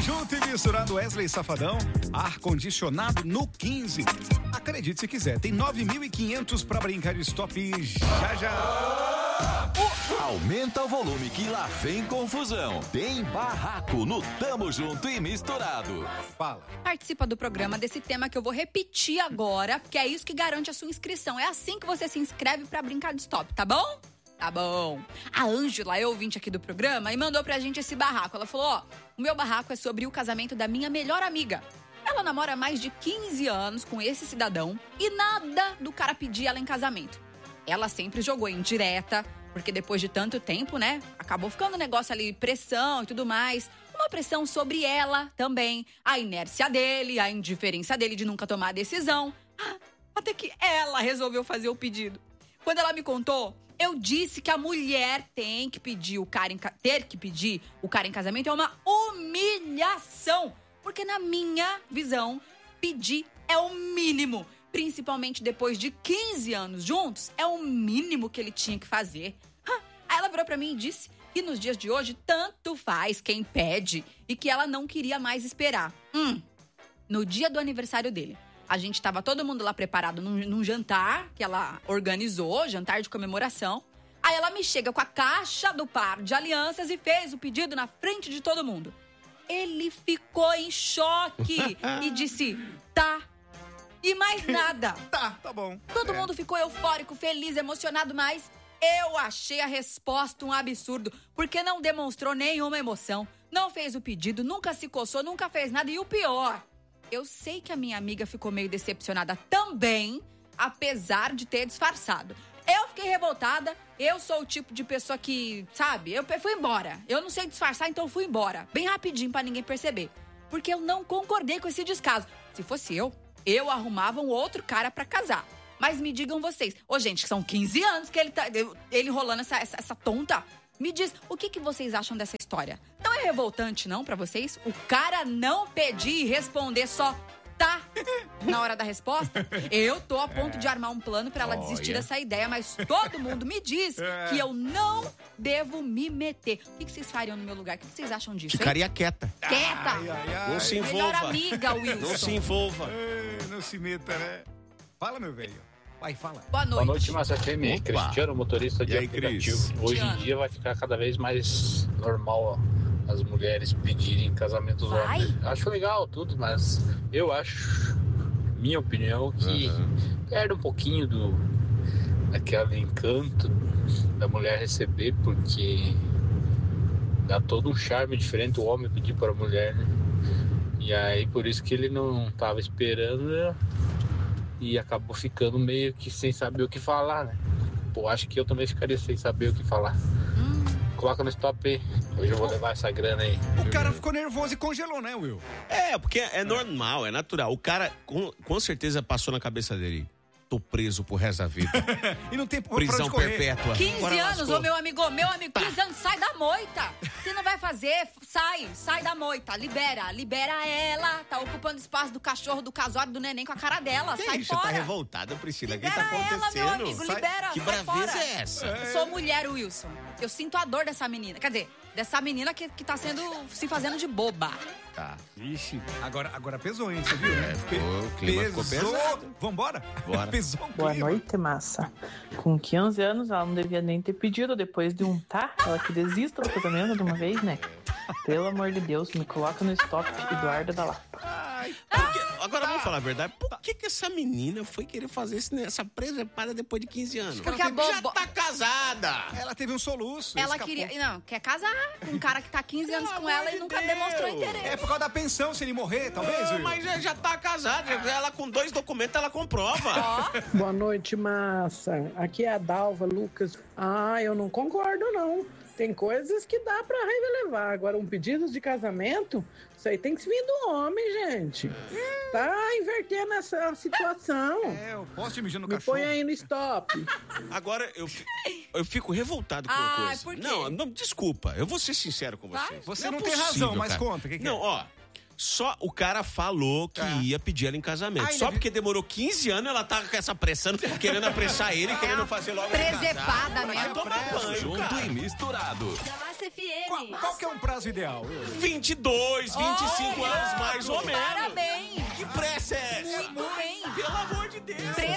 Junto e misturado Wesley Safadão, ar-condicionado no 15. Acredite se quiser, tem 9.500 pra brincar de stop já. Aumenta o volume que lá vem confusão. Tem barraco no Tamo Junto e Misturado. Fala. Participa do programa desse tema que eu vou repetir agora, porque é isso que garante a sua inscrição. É assim que você se inscreve pra brincar de stop, tá bom? Tá bom. A Ângela é ouvinte aqui do programa e mandou pra gente esse barraco. Ela falou, ó, o meu barraco é sobre o casamento da minha melhor amiga. Ela namora há mais de 15 anos com esse cidadão e nada do cara pedir ela em casamento. Ela sempre jogou em direta, porque depois de tanto tempo, né, acabou ficando um negócio ali, pressão e tudo mais. Uma pressão sobre ela também. A inércia dele, a indiferença dele de nunca tomar a decisão. Até que ela resolveu fazer o pedido. Quando ela me contou, eu disse que a mulher tem que pedir ter que pedir o cara em casamento é uma humilhação. Porque na minha visão, pedir é o mínimo. Principalmente depois de 15 anos juntos, é o mínimo que ele tinha que fazer. Aí ela virou pra mim e disse que nos dias de hoje, tanto faz quem pede e que ela não queria mais esperar. No dia do aniversário dele, a gente tava todo mundo lá preparado num jantar que ela organizou, jantar de comemoração. Aí ela me chega com a caixa do par de alianças e fez o pedido na frente de todo mundo. Ele ficou em choque e disse, tá. E mais nada. Tá bom. Todo mundo ficou eufórico, feliz, emocionado, mas eu achei a resposta um absurdo, porque não demonstrou nenhuma emoção, não fez o pedido, nunca se coçou, nunca fez nada. E o pior, eu sei que a minha amiga ficou meio decepcionada também, apesar de ter disfarçado. Eu fiquei revoltada, eu sou o tipo de pessoa que, sabe, eu fui embora. Eu não sei disfarçar, então eu fui embora, bem rapidinho pra ninguém perceber. Porque eu não concordei com esse descaso. Se fosse eu arrumava um outro cara pra casar. Mas me digam vocês, gente, são 15 anos que ele rolando essa tonta. Me diz, o que vocês acham dessa história? Não é revoltante, não, pra vocês? O cara não pedir e responder só tá na hora da resposta? Eu tô a ponto de armar um plano pra ela desistir dessa ideia, mas todo mundo me diz que eu não devo me meter. O que vocês fariam no meu lugar? O que vocês acham disso? Ficaria quieta. Quieta! Não se envolva. Melhor amiga, Wilson. Não se envolva. Não se meta, né? Fala, meu velho. Vai, fala. Boa noite. Boa noite, Massa FM. Cristiano, motorista de E aí, aplicativo. Cris? Hoje em dia vai ficar cada vez mais normal as mulheres pedirem casamento dos homens. Acho legal tudo, mas eu acho, minha opinião, que perde um pouquinho daquele encanto da mulher receber, porque dá todo um charme diferente o homem pedir para a mulher, né? E aí por isso que ele não estava esperando e acabou ficando meio que sem saber o que falar, né? Pô, acho que eu também ficaria sem saber o que falar. Coloca no stop aí. Hoje eu vou levar essa grana aí. O cara ficou nervoso e congelou, né, Will? Porque é normal, é natural. O cara, com certeza, passou na cabeça dele. Tô preso pro resto da vida. E não tem prisão perpétua. 15 anos, meu amigo, 15 anos, sai da moita. Se não vai fazer, sai da moita. Libera ela. Tá ocupando espaço do cachorro, do casório, do neném com a cara dela. Sai fora. Você tá revoltada, Priscila. O que Libera tá acontecendo? ela, meu amigo, libera, que sai braveza fora. é essa? Eu sou mulher, Wilson. Eu sinto a dor dessa menina. Quer dizer, dessa menina que tá se fazendo de boba. Tá. Ixi, agora pesou, hein? Você viu, né? O clima ficou pesado. Vambora? Bora. Pesou o Boa clima. noite, massa. Com 15 anos, ela não devia nem ter pedido depois de um tá. Ela que desista do casamento de uma vez, né? Pelo amor de Deus, me coloca no stop, Eduardo da Lapa. Agora vamos falar a verdade. Por que essa menina foi querer fazer essa presepada depois de 15 anos? Porque a Já tá casada. Ela teve um soluço. Ela escapou. queria. Não, quer casar com um cara que tá 15 anos com ela e nunca demonstrou interesse. É por causa da pensão, se ele morrer, talvez, Will? Mas já tá casada. Ela com 2 documentos, ela comprova. Boa noite, massa. Aqui é a Dalva, Lucas. Eu não concordo, não. Tem coisas que dá pra relevar. Agora, um pedido de casamento, isso aí tem que vir do homem, gente. Tá invertendo essa situação. Eu posso te mijar no Me cachorro. põe aí no stop. Agora, eu fico revoltado com uma coisa. Por quê? Não, desculpa. Eu vou ser sincero com vocês. Você é não tem possível, razão, mas cara. conta. O que Não, é? Só o cara falou que ia pedir ela em casamento. Só porque demorou 15 anos, ela tá com essa pressão, querendo apressar ele, querendo fazer logo Presepada, né? tomar banho, Junto e misturado. Qual que é um prazo ideal? 22, 25 anos, mais ou menos. Parabéns. Que pressa é essa? Muito bem. Pelo amor de Deus.